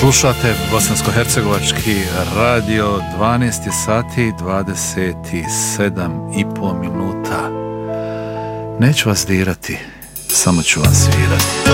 Slušate bosansko-hercegovački radio, 12 sati 27,5 minuta. Neću vas dirati, samo ću vam svirati.